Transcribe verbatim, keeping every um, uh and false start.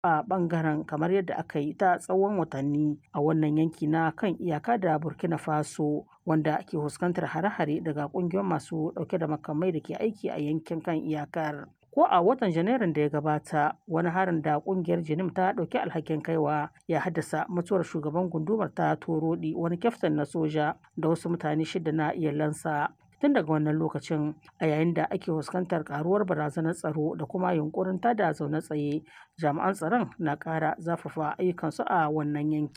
a ɓangaren kamar yadda aka yi ta tsawon watanni a wannan yanki na kan iyaka da Burkina Faso wanda ke fuskantar hare-hare daga ƙungiyoyin masu ɗauke da makamai da ke aiki a yankin kan iyakar. Ko a watan Janairun da ya gabata wani harin da ƙungiyar Jinim ta ɗauki alhakin kaiwa ya haddasa mutuwar shugaban gundumar ta Torodi wani kyaftin na soja da wasu mutane shida na iyalansa. Tun daga wannan lokacin a yayin da ake fuskantar karuwar barazanar tsaro da kuma yunkurin tada zaune tsaye jami'an tsaron na ƙara zafafa ayyukansu a wannan yanki.